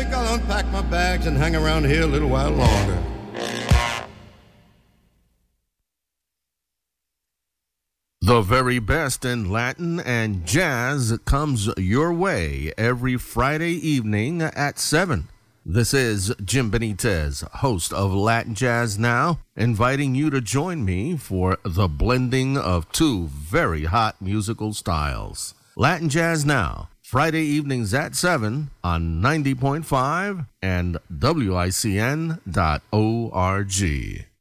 think I'll unpack my bags and hang around here a little while longer. The very best in Latin and jazz comes your way every Friday evening at 7. This is Jim Benitez, host of Latin Jazz Now, inviting you to join me for the blending of two very hot musical styles. Latin Jazz Now, Friday evenings at 7 on 90.5 and WICN.org.